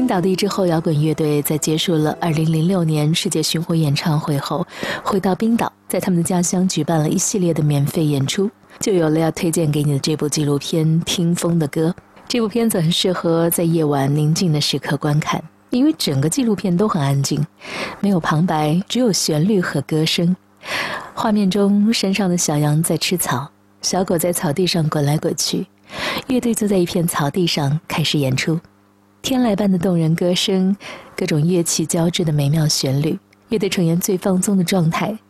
冰岛的一支后摇滚乐队在结束了2006年世界巡回演唱会后，回到冰岛，在他们的家乡举办了一系列的免费演出，就有了要推荐给你的这部纪录片《听风的歌》。这部片子很适合在夜晚宁静的时刻观看，因为整个纪录片都很安静，没有旁白，只有旋律和歌声。画面中，山上的小羊在吃草，小狗在草地上滚来滚去，乐队就在一片草地上开始演出。天籁般的动人歌声，各种乐器交织的美妙旋律，乐队呈现最放松的状态，